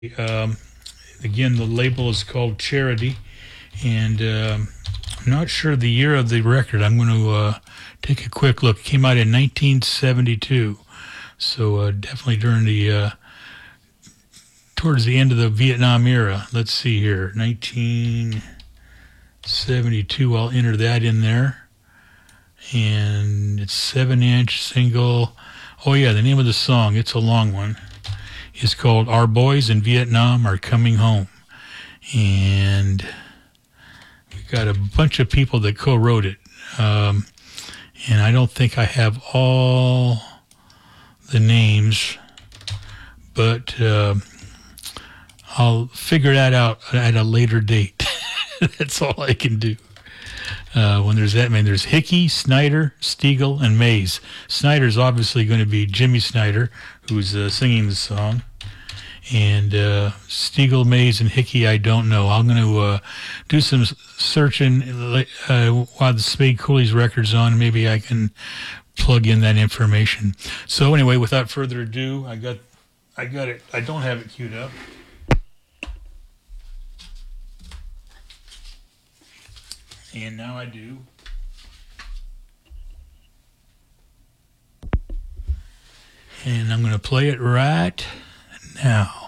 Um, Again, the label is called Charity, and I'm not sure the year of the record. I'm going to take a quick look. It came out in 1972, so definitely during the towards the end of the Vietnam era. Let's see here, 1972. I'll enter that in there, and it's 7-inch single. Oh yeah, the name of the song. It's a long one. Is called "Our Boys in Vietnam Are Coming Home," and we've got a bunch of people that co-wrote it, and I don't think I have all the names, but I'll figure that out at a later date. That's all I can do. When there's that many, there's Hickey, Snyder, Stiegel, and Mays. Snyder's obviously going to be Jimmy Snyder, who's singing the song. And Stiegel, Mays, and Hickey, I don't know. I'm going to do some searching while the Spade Cooley's record's on. Maybe I can plug in that information. So anyway, without further ado, I got it. I don't have it queued up. And now I do. And I'm going to play it right now.